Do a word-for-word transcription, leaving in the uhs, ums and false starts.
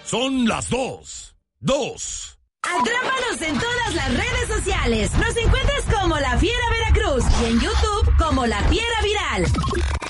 Son las dos. Dos. Atrápanos en todas las redes sociales. Nos encuentras como La Fiera Veracruz y en YouTube como La Fiera Viral.